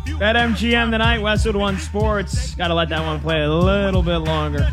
BetMGM tonight, Westwood One Sports. Got to let that one play a little bit longer.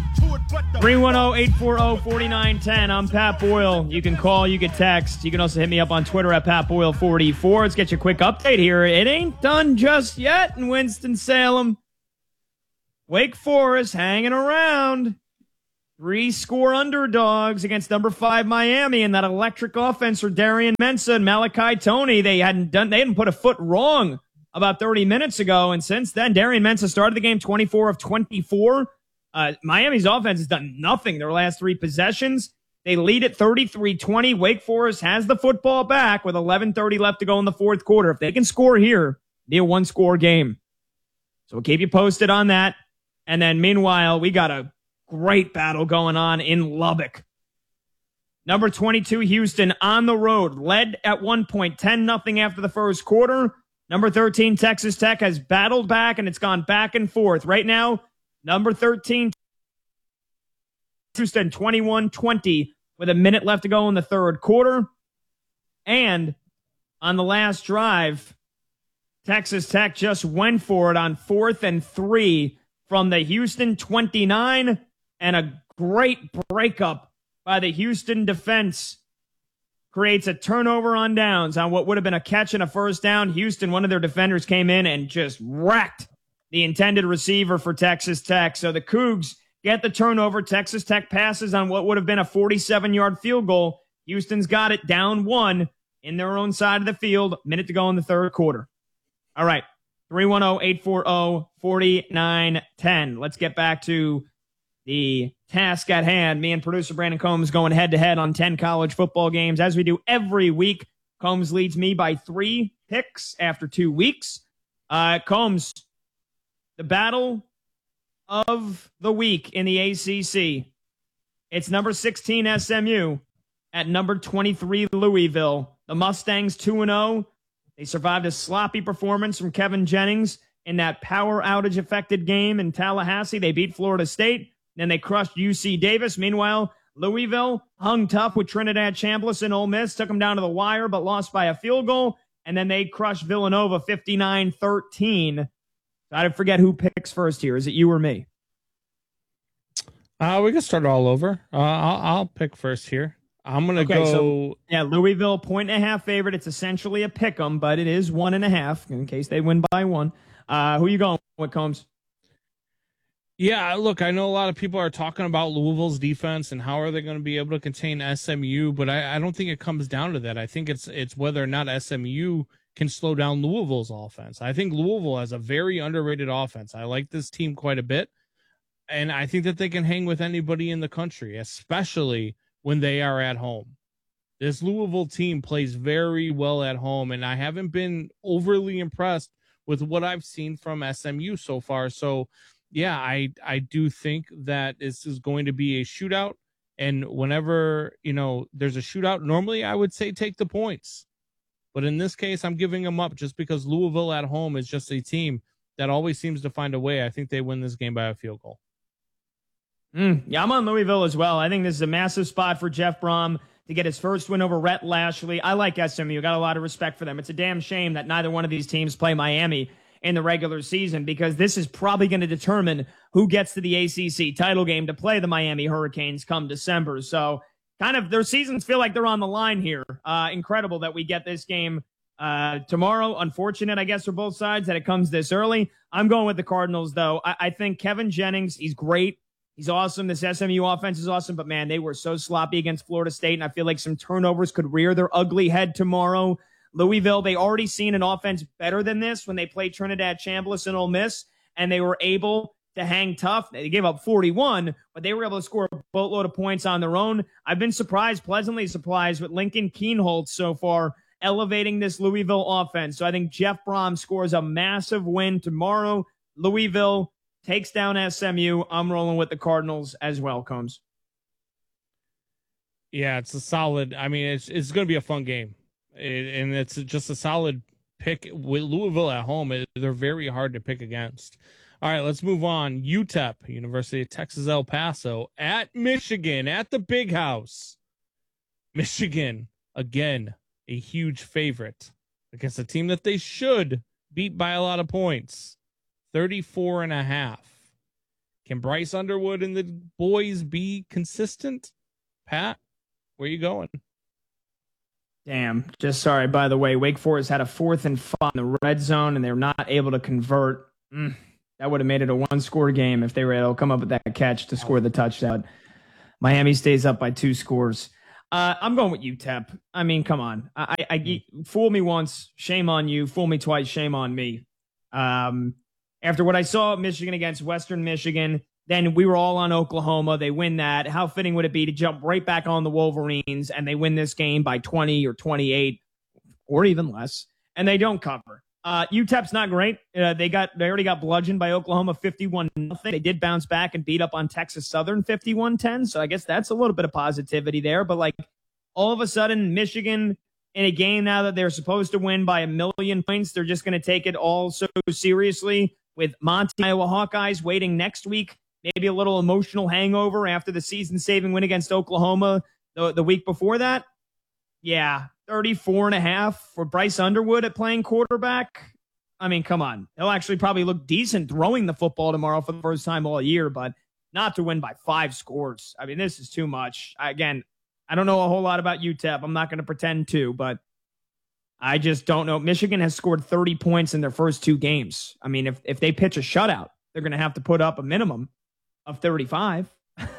310-840-4910. I'm Pat Boyle. You can call, you can text. You can also hit me up on Twitter at PatBoyle44. Let's get you a quick update here. It ain't done just yet in Winston-Salem. Wake Forest hanging around. 3-score underdogs against number 5 Miami, and that electric offense for Darian Mensah and Malachi Toney. They hadn't put a foot wrong about 30 minutes ago, and since then, Darian Mensah started the game 24 of 24. Miami's offense has done nothing their last 3 possessions. They lead at 33-20. Wake Forest has the football back with 11:30 left to go in the fourth quarter. If they can score here, it'll be a 1-score game. So we'll keep you posted on that. And then meanwhile, we got a great battle going on in Lubbock. Number 22, Houston, on the road, led at one point 10-0 after the first quarter. Number 13, Texas Tech, has battled back, and it's gone back and forth. Right now, number 13, Houston, 21-20, with a minute left to go in the third quarter. And on the last drive, Texas Tech just went for it on 4th and 3 from the Houston 29, and a great breakup by the Houston defense creates a turnover on downs on what would have been a catch and a first down. Houston, one of their defenders, came in and just wrecked the intended receiver for Texas Tech. So the Cougs get the turnover. Texas Tech passes on what would have been a 47-yard field goal. Houston's got it down 1 in their own side of the field. Minute to go in the third quarter. All right. 310-840-4910. Let's get back to the task at hand. Me and producer Brandon Combs going head-to-head on 10 college football games. As we do every week, Combs leads me by 3 picks after 2 weeks. Combs, the battle of the week in the ACC. It's number 16 SMU at number 23 Louisville. The Mustangs 2-0. They survived a sloppy performance from Kevin Jennings in that power outage-affected game in Tallahassee. They beat Florida State. Then they crushed UC Davis. Meanwhile, Louisville hung tough with Trinidad Chambliss and Ole Miss, took them down to the wire, but lost by a field goal. And then they crushed Villanova 59-13. I didn't forget who picks first here. Is it you or me? We can start all over. I'll pick first here. I'm going to go. So, yeah, Louisville, 1.5 favorite. It's essentially a pick 'em, but it is 1.5 in case they win by 1. Who you going with, Combs? Yeah, look, I know a lot of people are talking about Louisville's defense and how are they going to be able to contain SMU, but I don't think it comes down to that. I think it's whether or not SMU can slow down Louisville's offense. I think Louisville has a very underrated offense. I like this team quite a bit, and I think that they can hang with anybody in the country, especially when they are at home. This Louisville team plays very well at home, and I haven't been overly impressed with what I've seen from SMU so far. So, yeah, I do think that this is going to be a shootout. And whenever, there's a shootout, normally I would say take the points. But in this case, I'm giving them up just because Louisville at home is just a team that always seems to find a way. I think they win this game by a field goal. Yeah, I'm on Louisville as well. I think this is a massive spot for Jeff Brom to get his first win over Rhett Lashley. I like SMU. Got a lot of respect for them. It's a damn shame that neither one of these teams play Miami in the regular season, because this is probably going to determine who gets to the ACC title game to play the Miami Hurricanes come December. So kind of their seasons feel like they're on the line here. Incredible that we get this game tomorrow. Unfortunate, I guess, for both sides that it comes this early. I'm going with the Cardinals, though. I think Kevin Jennings, he's great. He's awesome. This SMU offense is awesome, but man, they were so sloppy against Florida State, and I feel like some turnovers could rear their ugly head tomorrow. Louisville, they already seen an offense better than this when they played Trinidad Chambliss and Ole Miss, and they were able to hang tough. They gave up 41, but they were able to score a boatload of points on their own. I've been pleasantly surprised with Lincoln Kienholz so far, elevating this Louisville offense. So I think Jeff Brom scores a massive win tomorrow. Louisville takes down SMU. I'm rolling with the Cardinals as well, Combs. Yeah, it's a solid. I mean, it's going to be a fun game. And it's just a solid pick with Louisville at home. They're very hard to pick against. All right, let's move on. UTEP, University of Texas El Paso, at Michigan, at the Big House. Michigan, again, a huge favorite against a team that they should beat by a lot of points. 34.5. Can Bryce Underwood and the boys be consistent? Pat, where you going? Damn. Just sorry, by the way, Wake Forest had a 4th and 5 in the red zone, and they're not able to convert. That would have made it a 1-score game if they were able to come up with that catch to score the touchdown. Miami stays up by 2 scores. I'm going with UTEP. I mean, come on. Fool me once, shame on you. Fool me twice, shame on me. After what I saw at Michigan against Western Michigan, then we were all on Oklahoma. They win that. How fitting would it be to jump right back on the Wolverines and they win this game by 20 or 28 or even less, and they don't cover? UTEP's not great. They already got bludgeoned by Oklahoma 51-0. They did bounce back and beat up on Texas Southern 51-10. So I guess that's a little bit of positivity there. But like all of a sudden, Michigan in a game now that they're supposed to win by 1,000,000 points, they're just going to take it all so seriously with Monty Iowa Hawkeyes waiting next week. Maybe a little emotional hangover after the season-saving win against Oklahoma the week before that. Yeah, 34.5 for Bryce Underwood at playing quarterback. I mean, come on. He'll actually probably look decent throwing the football tomorrow for the first time all year, but not to win by 5 scores. I mean, this is too much. Again, I don't know a whole lot about UTEP. I'm not going to pretend to, but I just don't know. Michigan has scored 30 points in their first 2 games. I mean, if they pitch a shutout, they're going to have to put up a minimum of 35.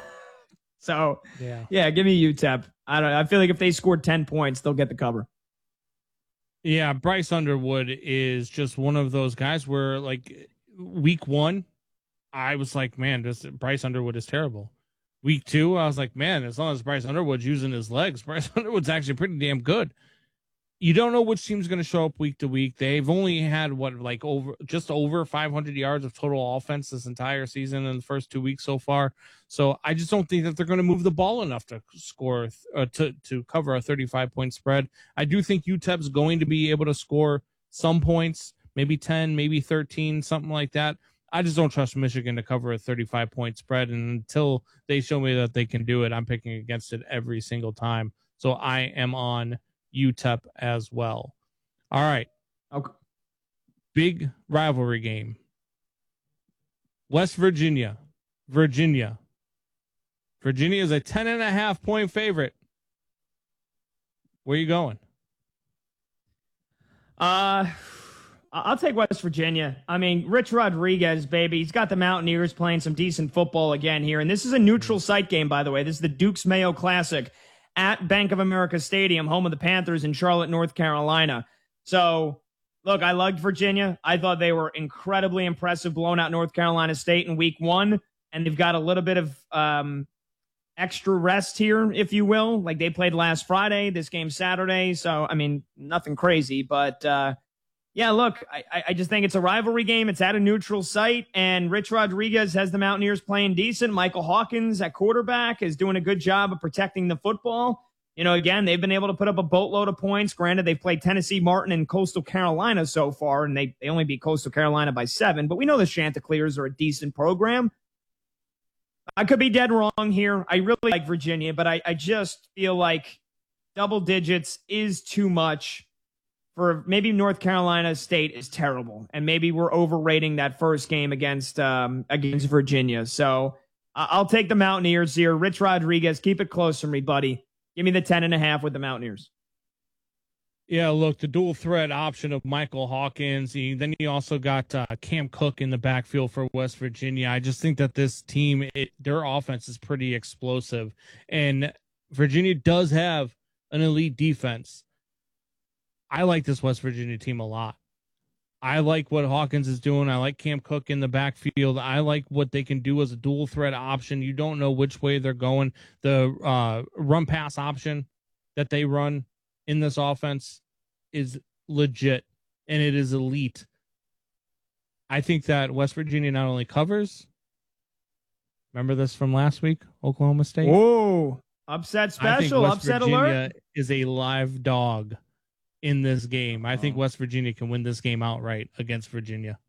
So, yeah, give me UTEP. I feel like if they scored 10 points, they'll get the cover. Yeah, Bryce Underwood is just one of those guys where, like, week 1, I was like, man, Bryce Underwood is terrible. Week 2, I was like, man, as long as Bryce Underwood's using his legs, Bryce Underwood's actually pretty damn good. You don't know which team's going to show up week to week. They've only had just over 500 yards of total offense this entire season in the first 2 weeks so far. So I just don't think that they're going to move the ball enough to score to cover a 35-point spread. I do think UTEP's going to be able to score some points, maybe 10, maybe 13, something like that. I just don't trust Michigan to cover a 35-point spread, and until they show me that they can do it, I'm picking against it every single time. So I am on UTEP as well. All right. Okay. Big rivalry game. West Virginia. Virginia is a 10.5-point favorite. Where are you going? I'll take West Virginia. I mean, Rich Rodriguez, baby. He's got the Mountaineers playing some decent football again here. And this is a neutral site game, by the way. This is the Duke's Mayo Classic at Bank of America Stadium, home of the Panthers in Charlotte, North Carolina. So, look, I liked Virginia. I thought they were incredibly impressive, blowing out North Carolina State in week 1. And they've got a little bit of extra rest here, if you will. Like, they played last Friday, this game Saturday. So, I mean, nothing crazy. But, yeah, look, I just think it's a rivalry game. It's at a neutral site, and Rich Rodriguez has the Mountaineers playing decent. Michael Hawkins at quarterback is doing a good job of protecting the football. You know, again, they've been able to put up a boatload of points. Granted, they've played Tennessee, Martin, and Coastal Carolina so far, and they only beat Coastal Carolina by 7. But we know the Chanticleers are a decent program. I could be dead wrong here. I really like Virginia, but I just feel like double digits is too much. For maybe North Carolina State is terrible, and maybe we're overrating that first game against Virginia. So I'll take the Mountaineers here. Rich Rodriguez, keep it close for me, buddy. Give me the 10.5 with the Mountaineers. Yeah, look, the dual threat option of Michael Hawkins. Then you also got Cam Cook in the backfield for West Virginia. I just think that this team, their offense is pretty explosive, and Virginia does have an elite defense. I like this West Virginia team a lot. I like what Hawkins is doing. I like Cam Cook in the backfield. I like what they can do as a dual threat option. You don't know which way they're going. The run pass option that they run in this offense is legit, and it is elite. I think that West Virginia not only covers, remember this from last week, Oklahoma State? Whoa, upset special, upset Virginia alert. Is a live dog in this game. I think West Virginia can win this game outright against Virginia.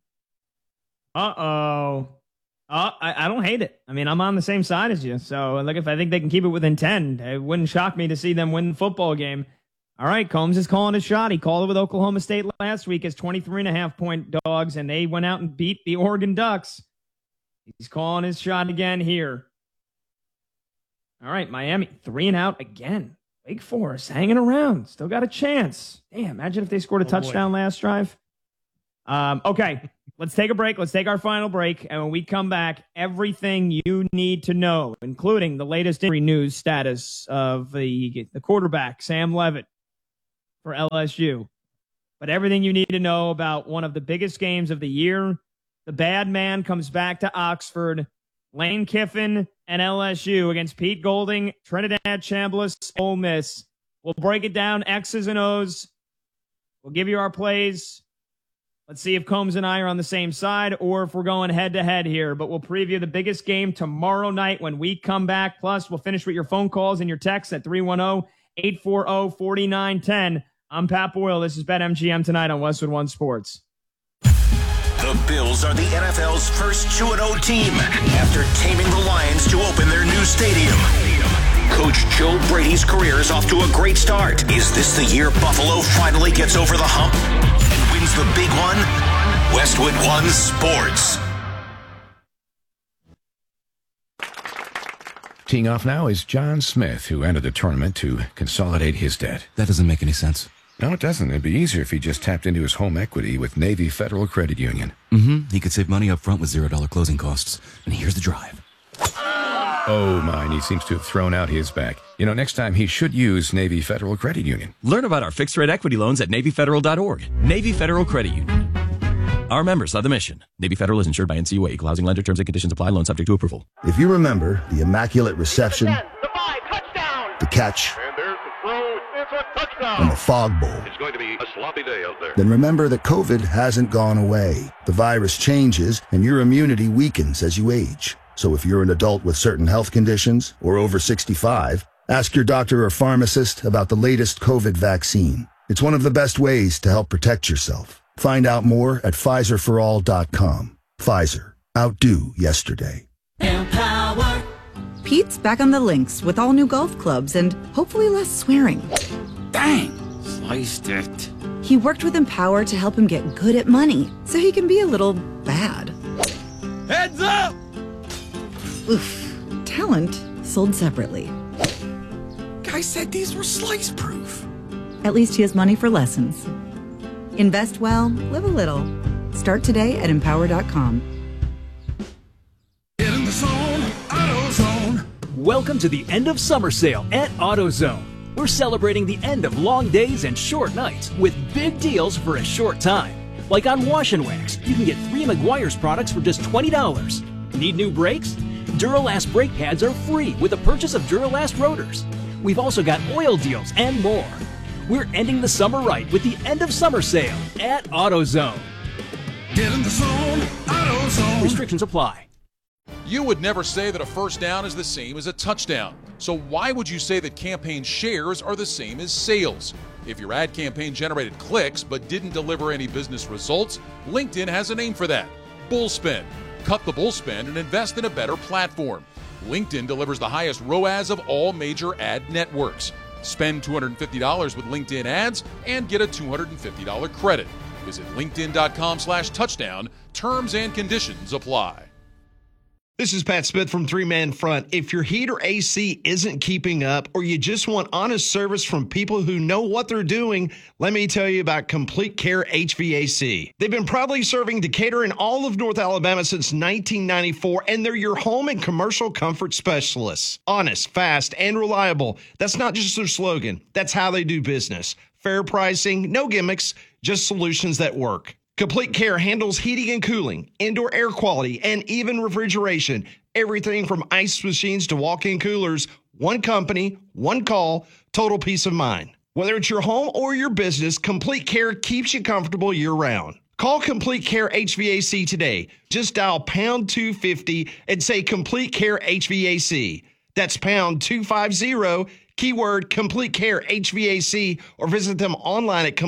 I don't hate it. I mean, I'm on the same side as you. So, look, if I think they can keep it within 10, it wouldn't shock me to see them win the football game. All right, Combs is calling a shot. He called it with Oklahoma State last week as 23.5-point dogs, and they went out and beat the Oregon Ducks. He's calling his shot again here. All right, Miami, 3-and-out again. Wake Forest hanging around. Still got a chance. Damn, imagine if they scored a touchdown last drive. Okay, let's take a break. Let's take our final break. And when we come back, everything you need to know, including the latest injury news status of the quarterback, Sam Leavitt, for LSU. But everything you need to know about one of the biggest games of the year. The bad man comes back to Oxford. Lane Kiffin and LSU against Pete Golding, Trinidad Chambliss, Ole Miss. We'll break it down, X's and O's. We'll give you our plays. Let's see if Combs and I are on the same side or if we're going head-to-head here. But we'll preview the biggest game tomorrow night when we come back. Plus, we'll finish with your phone calls and your texts at 310-840-4910. I'm Pat Boyle. This is BetMGM tonight on Westwood One Sports. The Bills are the NFL's first 2-0 team after taming the Lions to open their new stadium. Coach Joe Brady's career is off to a great start. Is this the year Buffalo finally gets over the hump and wins the big one? Westwood One Sports. Teeing off now is John Smith, who entered the tournament to consolidate his debt. That doesn't make any sense. No, it doesn't. It'd be easier if he just tapped into his home equity with Navy Federal Credit Union. He could save money up front with $0 closing costs. And here's the drive. Oh, mine. He seems to have thrown out his back. You know, next time he should use Navy Federal Credit Union. Learn about our fixed-rate equity loans at NavyFederal.org. Navy Federal Credit Union. Our members are the mission. Navy Federal is insured by NCUA. Equal housing lender. Terms and conditions apply. Loan subject to approval. If you remember the immaculate reception, the 5, touchdown, the catch, and there's the throw, it's a touchdown, and the fog bowl, it's going to be a sloppy day out there. Then remember that COVID hasn't gone away. The virus changes, and your immunity weakens as you age. So if you're an adult with certain health conditions or over 65, ask your doctor or pharmacist about the latest COVID vaccine. It's one of the best ways to help protect yourself. Find out more at PfizerForAll.com. Pfizer. Outdo yesterday. Empower. Pete's back on the links with all new golf clubs and hopefully less swearing. Dang! Sliced it. He worked with Empower to help him get good at money so he can be a little bad. Heads up! Oof. Talent sold separately. Guy said these were slice-proof. At least he has money for lessons. Invest well, live a little. Start today at Empower.com. Get in the zone, AutoZone. Welcome to the end of summer sale at AutoZone. We're celebrating the end of long days and short nights with big deals for a short time. Like on Wash and Wax, you can get 3 Meguiar's products for just $20. Need new brakes? Duralast brake pads are free with the purchase of Duralast rotors. We've also got oil deals and more. We're ending the summer right with the end of summer sale at AutoZone. Get in the zone, AutoZone. Restrictions apply. You would never say that a first down is the same as a touchdown. So why would you say that campaign shares are the same as sales? If your ad campaign generated clicks but didn't deliver any business results, LinkedIn has a name for that. Bullspend. Cut the bullspend and invest in a better platform. LinkedIn delivers the highest ROAS of all major ad networks. Spend $250 with LinkedIn ads and get a $250 credit. Visit linkedin.com/touchdown. Terms and conditions apply. This is Pat Smith from Three Man Front. If your heat or AC isn't keeping up or you just want honest service from people who know what they're doing, let me tell you about Complete Care HVAC. They've been proudly serving Decatur and all of North Alabama since 1994, and they're your home and commercial comfort specialists. Honest, fast, and reliable. That's not just their slogan. That's how they do business. Fair pricing, no gimmicks, just solutions that work. Complete Care handles heating and cooling, indoor air quality, and even refrigeration. Everything from ice machines to walk-in coolers. One company, one call, total peace of mind. Whether it's your home or your business, Complete Care keeps you comfortable year-round. Call Complete Care HVAC today. Just dial pound 250 and say Complete Care HVAC. That's pound 250, keyword Complete Care HVAC, or visit them online at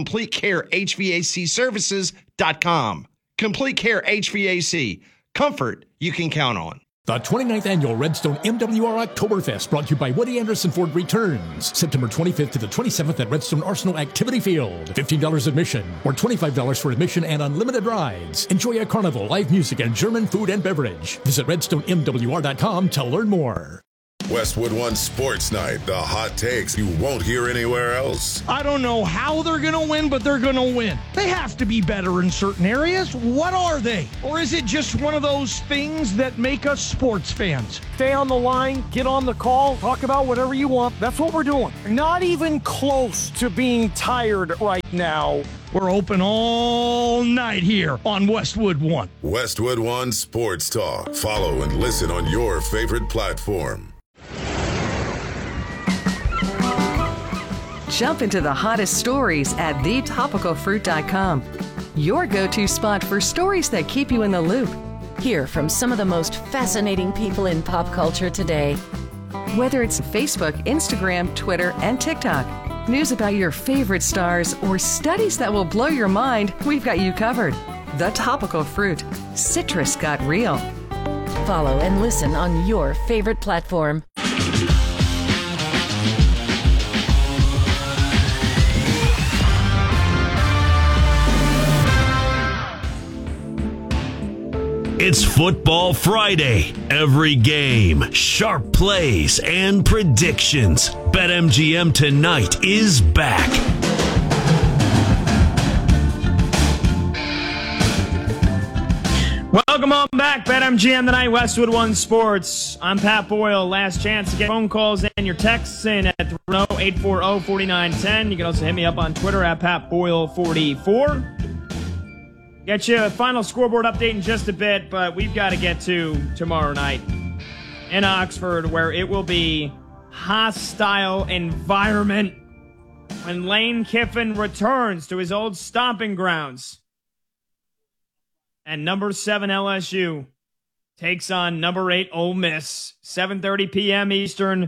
CompleteCareHVACservices.com. Complete Care HVAC. Comfort you can count on. The 29th Annual Redstone MWR Oktoberfest, brought to you by Woody Anderson Ford, returns September 25th to the 27th at Redstone Arsenal Activity Field. $15 admission or $25 for admission and unlimited rides. Enjoy a carnival, live music, and German food and beverage. Visit RedstoneMWR.com to learn more. Westwood One Sports Night, the hot takes you won't hear anywhere else. I don't know how they're going to win, but they're going to win. They have to be better in certain areas. What are they? Or is it just one of those things that make us sports fans? Stay on the line, get on the call, talk about whatever you want. That's what we're doing. Not even close to being tired right now. We're open all night here on Westwood One. Westwood One Sports Talk. Follow and listen on your favorite platform. Jump into the hottest stories at thetopicalfruit.com. Your go-to spot for stories that keep you in the loop. Hear from some of the most fascinating people in pop culture today. Whether it's Facebook, Instagram, Twitter, and TikTok, news about your favorite stars, or studies that will blow your mind, we've got you covered. The Topical Fruit. Citrus got real. Follow and listen on your favorite platform. It's Football Friday. Every game, sharp plays, and predictions. BetMGM tonight is back. Welcome on back, BetMGM tonight, Westwood One Sports. I'm Pat Boyle. Last chance to get phone calls and your texts in at 840-4910. You can also hit me up on Twitter at PatBoyle44. Get you a final scoreboard update in just a bit, but we've got to get to tomorrow night in Oxford, where it will be hostile environment when Lane Kiffin returns to his old stomping grounds. And number 7 LSU takes on number 8 Ole Miss, 7:30 p.m. Eastern.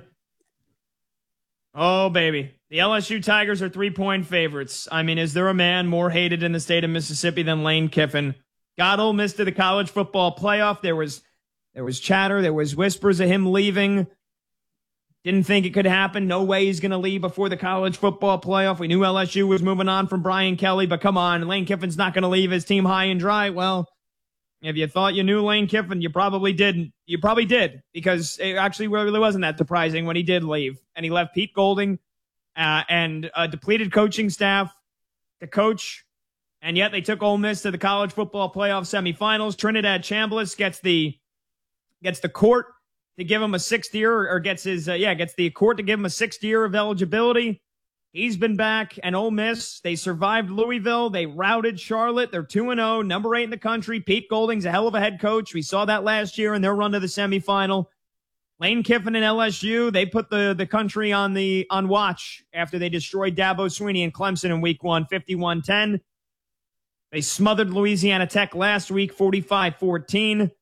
Oh, baby. The LSU Tigers are 3-point favorites. I mean, is there a man more hated in the state of Mississippi than Lane Kiffin? Got Ole Miss to the college football playoff. There was chatter. There was whispers of him leaving. Didn't think it could happen. No way he's going to leave before the college football playoff. We knew LSU was moving on from Brian Kelly, but come on, Lane Kiffin's not going to leave his team high and dry. Well, if you thought you knew Lane Kiffin, you probably didn't. You probably did, because it actually really wasn't that surprising when he did leave. And he left Pete Golding and a depleted coaching staff to coach. And yet they took Ole Miss to the college football playoff semifinals. Trinidad Chambliss gets the court to give him a 6th year, or gets the court to give him a 6th year of eligibility. He's been back. And Ole Miss, they survived Louisville. They routed Charlotte. They're 2-0, number 8 in the country. Pete Golding's a hell of a head coach. We saw that last year in their run to the semifinal. Lane Kiffin and LSU, they put the country on watch after they destroyed Dabo Swinney and Clemson in week 1, 51-10. They smothered Louisiana Tech last week, 45-14.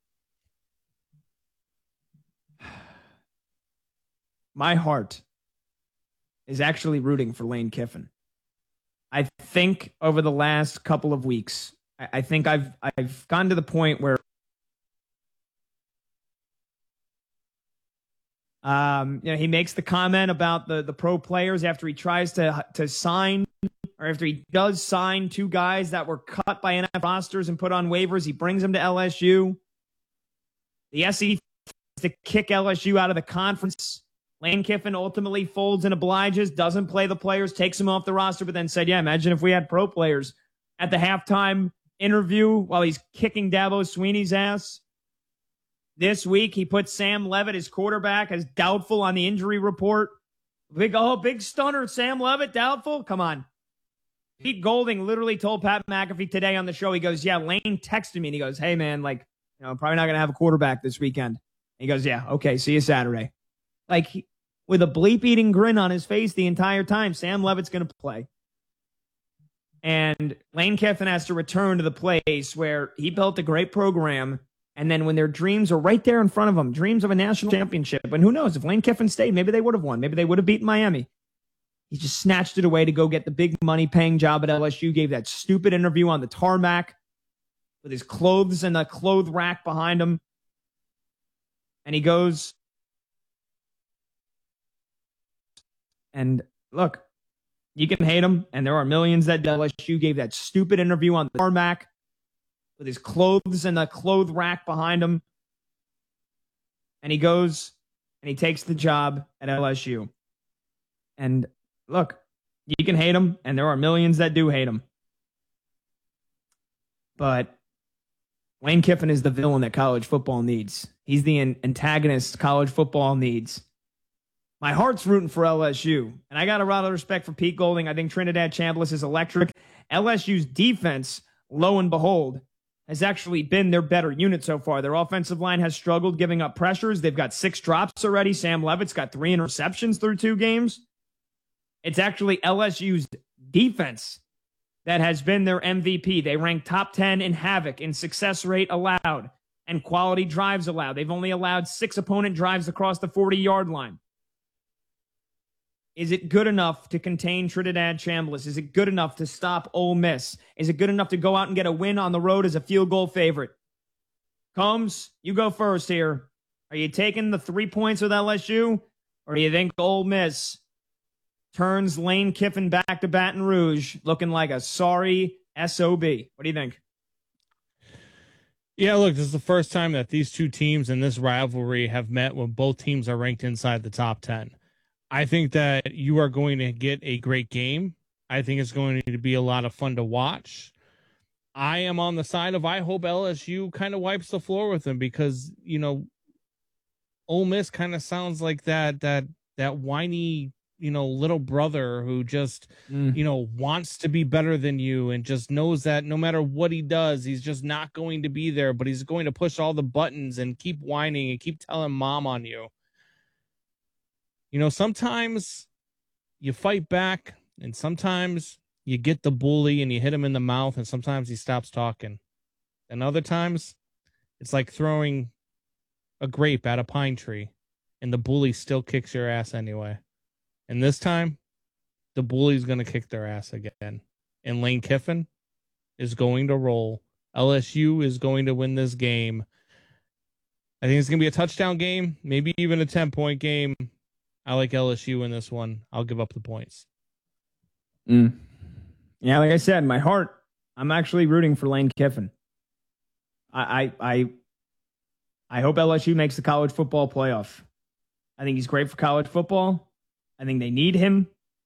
My heart is actually rooting for Lane Kiffin. I think over the last couple of weeks, I think I've gotten to the point where he makes the comment about the pro players after he tries to sign, or after he does sign 2 guys that were cut by NFL rosters and put on waivers. He brings them to LSU. The SEC to kick LSU out of the conference. Lane Kiffin ultimately folds and obliges, doesn't play the players, takes them off the roster, but then said, yeah, imagine if we had pro players at the halftime interview while he's kicking Dabo Swinney's ass. This week, he put Sam Levitt, his quarterback, as doubtful on the injury report. Big stunner, Sam Levitt, doubtful? Come on. Pete Golding literally told Pat McAfee today on the show, he goes, yeah, Lane texted me, and he goes, hey, man, probably not going to have a quarterback this weekend. And he goes, yeah, okay, see you Saturday. With a bleep-eating grin on his face the entire time, Sam Levitt's going to play. And Lane Kiffin has to return to the place where he built a great program, and then when their dreams are right there in front of them, dreams of a national championship, and who knows, if Lane Kiffin stayed, maybe they would have won. Maybe they would have beaten Miami. He just snatched it away to go get the big money-paying job at LSU, gave that stupid interview on the tarmac with his clothes and the clothes rack behind him. And he goes, and look, you can hate him, and there are millions that LSU gave that stupid interview on the tarmac with his clothes and the clothes rack behind him. And he goes and he takes the job at LSU. And look, you can hate him, and there are millions that do hate him. But Lane Kiffin is the villain that college football needs. He's the antagonist college football needs. My heart's rooting for LSU, and I got a lot of respect for Pete Golding. I think Trinidad Chambliss is electric. LSU's defense, lo and behold, has actually been their better unit so far. Their offensive line has struggled giving up pressures. They've got 6 drops already. Sam Levitt's got 3 interceptions through 2 games. It's actually LSU's defense that has been their MVP. They rank top 10 in havoc, in success rate allowed, and quality drives allowed. They've only allowed 6 opponent drives across the 40-yard line. Is it good enough to contain Trinidad Chambliss? Is it good enough to stop Ole Miss? Is it good enough to go out and get a win on the road as a field goal favorite? Combs, you go first here. Are you taking the 3 points with LSU? Or do you think Ole Miss turns Lane Kiffin back to Baton Rouge looking like a sorry SOB? What do you think? Yeah, look, this is the first time that these two teams in this rivalry have met when both teams are ranked inside the top 10. I think that you are going to get a great game. I think it's going to be a lot of fun to watch. I am on the side of I hope LSU kind of wipes the floor with them because, you know, Ole Miss kind of sounds like that whiny, you know, little brother who just, you know, wants to be better than you and just knows that no matter what he does, he's just not going to be there, but he's going to push all the buttons and keep whining and keep telling mom on you. You know, sometimes you fight back and sometimes you get the bully and you hit him in the mouth and sometimes he stops talking. And other times it's like throwing a grape at a pine tree and the bully still kicks your ass anyway. And this time the bully's going to kick their ass again. And Lane Kiffin is going to roll. LSU is going to win this game. I think it's going to be a touchdown game, maybe even a 10-point game. I like LSU in this one. I'll give up the points. Yeah, like I said, my heart, I'm actually rooting for Lane Kiffin. I hope LSU makes the college football playoff. I think he's great for college football. I think they need him.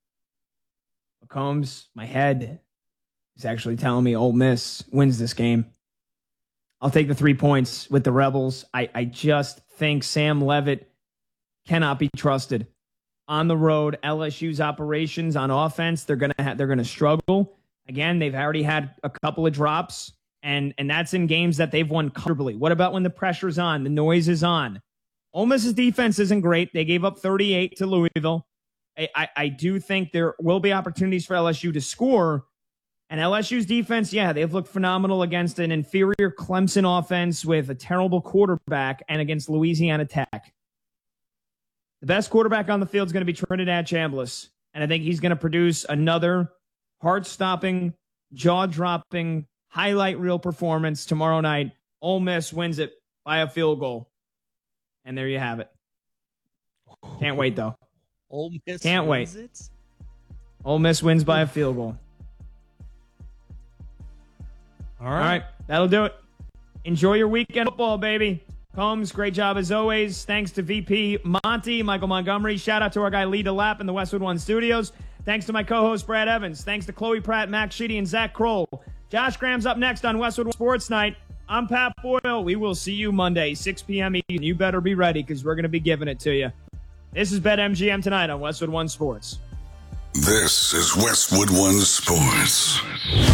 Combs, my head is actually telling me Ole Miss wins this game. I'll take the 3 points with the Rebels. I just think Sam Levitt cannot be trusted on the road. LSU's operations on offense, they're gonna struggle. Again, they've already had a couple of drops, and that's in games that they've won comfortably. What about when the pressure's on, the noise is on? Ole Miss's defense isn't great. They gave up 38 to Louisville. I do think there will be opportunities for LSU to score. And LSU's defense, yeah, they've looked phenomenal against an inferior Clemson offense with a terrible quarterback and against Louisiana Tech. The best quarterback on the field is going to be Trinidad Chambliss, and I think he's going to produce another heart-stopping, jaw-dropping, highlight reel performance tomorrow night. Ole Miss wins it by a field goal, and there you have it. Can't wait, though. Ole Miss Can't wait. wins it? Ole Miss wins by a field goal. All All right, that'll do it. Enjoy your weekend football, baby. Combs, great job as always. Thanks to VP Monty, Michael Montgomery. Shout out to our guy Lee DeLapp in the Westwood One Studios. Thanks to my co-host Brad Evans. Thanks to Chloe Pratt, Max Sheedy, and Zach Kroll. Josh Graham's up next on Westwood One Sports Night. I'm Pat Boyle. We will see you Monday, 6 p.m. Eastern. You better be ready because we're going to be giving it to you. This is BetMGM tonight on Westwood One Sports. This is Westwood One Sports.